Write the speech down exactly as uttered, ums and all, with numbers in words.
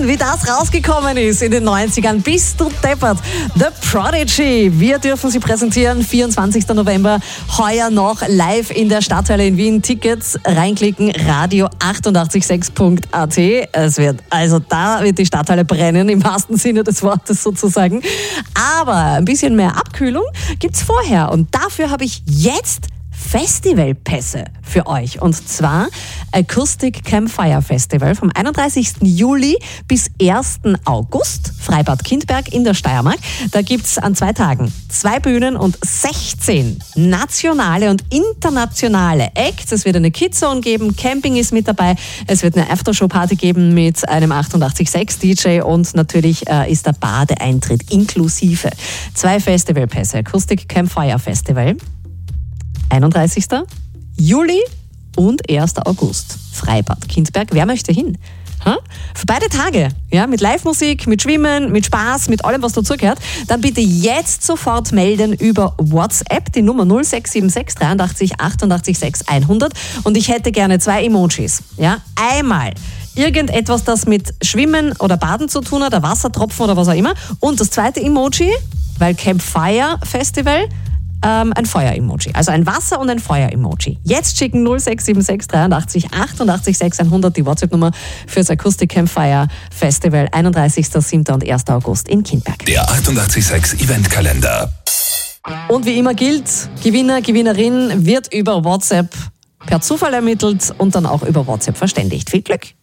wie das rausgekommen ist in den neunzigern. Bist du deppert? The Prodigy. Wir dürfen sie präsentieren. vierundzwanzigster November. Heuer noch live in der Stadthalle in Wien. Tickets reinklicken. Radio achtundachtzig Komma sechs Punkt a t. Es wird, also da wird die Stadthalle brennen, im wahrsten Sinne des Wortes sozusagen. Aber ein bisschen mehr Abkühlung gibt's vorher. Und dafür habe ich jetzt Festivalpässe für euch. Und zwar Acoustic Campfire Festival vom einunddreißigsten Juli bis ersten August. Freibad Kindberg in der Steiermark. Da gibt's an zwei Tagen zwei Bühnen und sechzehn nationale und internationale Acts. Es wird eine Kidzone geben, Camping ist mit dabei. Es wird eine Aftershow-Party geben mit einem achtundachtzig Komma sechs D J und natürlich äh, ist der Badeeintritt inklusive. Zwei Festivalpässe. Acoustic Campfire Festival. einunddreißigsten Juli und ersten August. Freibad Kindberg. Wer möchte hin? Ha? Für beide Tage, ja, mit Live-Musik, mit Schwimmen, mit Spaß, mit allem, was dazugehört, dann bitte jetzt sofort melden über WhatsApp, die Nummer null sechs sieben sechs dreiundachtzig achtundachtzig sechs hundert. Und ich hätte gerne zwei Emojis. Ja? Einmal irgendetwas, das mit Schwimmen oder Baden zu tun hat, ein Wassertropfen oder was auch immer. Und das zweite Emoji, weil Campfire Festival, Ähm, ein Feuer-Emoji. Also ein Wasser- und ein Feuer-Emoji. Jetzt schicken null sechs sieben sechs dreiundachtzig achtundachtzig sechs hundert die WhatsApp-Nummer fürs Acoustic Campfire Festival einunddreißigsten siebten und ersten August in Kindberg. Der achtundachtzig Komma sechs Eventkalender. Und wie immer gilt, Gewinner, Gewinnerin wird über WhatsApp per Zufall ermittelt und dann auch über WhatsApp verständigt. Viel Glück!